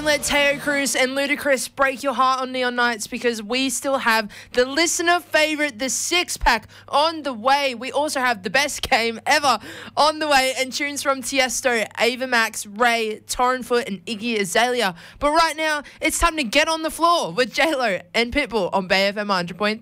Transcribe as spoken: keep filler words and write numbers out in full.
Don't let Teo Cruz and Ludacris break your heart on Neon Nights, because we still have the listener favourite, the Six Pack, on the way. We also have the best game ever on the way, and tunes from Tiesto, Ava Max, Ray, Torren Foot, and Iggy Azalea. But right now, it's time to get on the floor with J Lo and Pitbull on Bay F M one hundred point three.